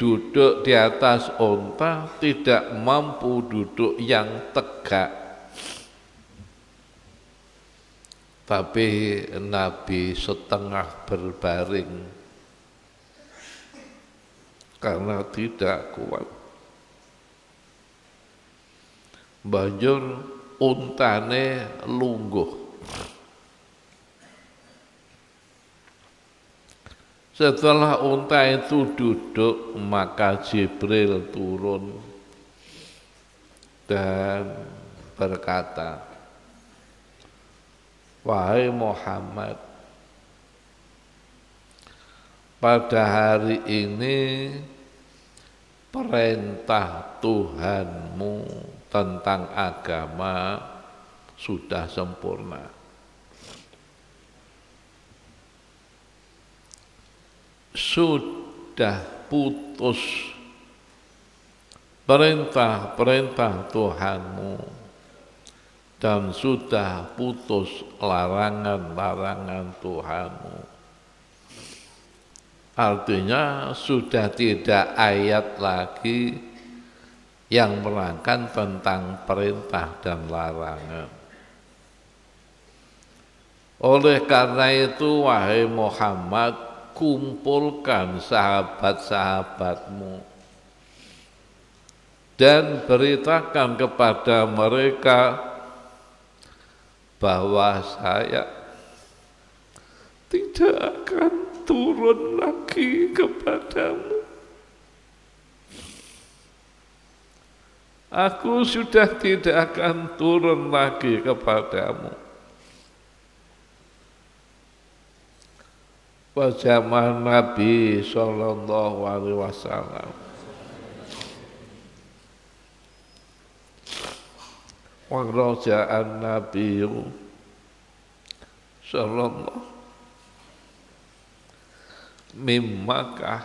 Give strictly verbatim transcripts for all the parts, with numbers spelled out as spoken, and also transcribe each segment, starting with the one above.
duduk di atas unta tidak mampu duduk yang tegak. Tapi Nabi setengah berbaring karena tidak kuat. Banjur untane lungguh. Setelah unta itu duduk, maka Jibril turun dan berkata, "Wahai Muhammad, pada hari ini perintah Tuhanmu tentang agama sudah sempurna. Sudah putus perintah-perintah Tuhanmu dan sudah putus larangan-larangan Tuhanmu." Artinya sudah tidak ayat lagi yang menerangkan tentang perintah dan larangan. Oleh karena itu, wahai Muhammad, kumpulkan sahabat-sahabatmu dan beritakan kepada mereka bahwa saya tidak akan turun lagi kepadamu. Aku sudah tidak akan turun lagi kepadamu. Zaman Nabi Sallallahu Alaihi Wasallam, wa raja'an Nabi Sallallahu min Makkah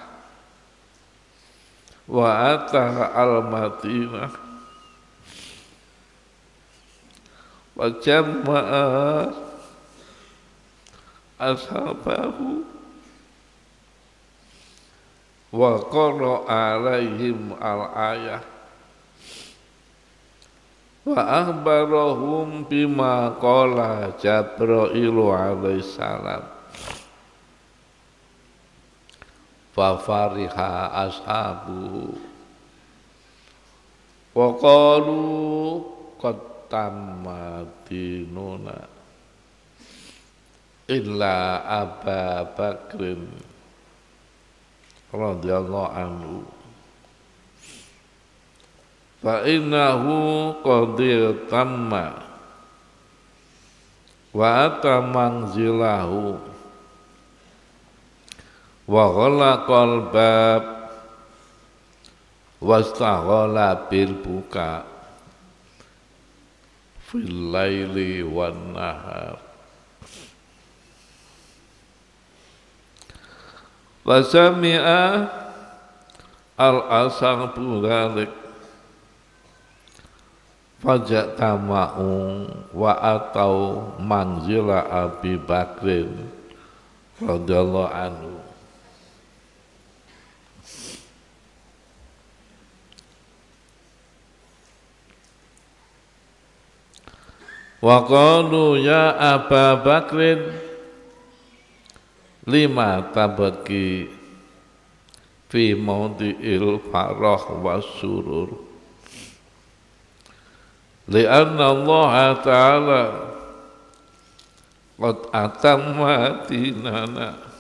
wa ata al-Madinah wa jama'a ashabahu wa qara'a alaihim al-ayah wa akhbarahum bima qala Jibril alaihi salam fa fariha ashabu wa qalu qad tamma dinuna illa Aba Bakrin radhiyallahu anhu fa innahu qad tamma wa ata manzilahu wa ghalaqal bab wastaghala bil buka fil laili wan nahar. Wasami'a al-ashabu dzalik fajtama'u wa atau manzila Abi Bakrin radhiyallahu anhu. Wa qalu ya Aba Bakrin lima tabaki fi mawdi'il farah wa surur li'anna Allah Ta'ala qad atamma dinana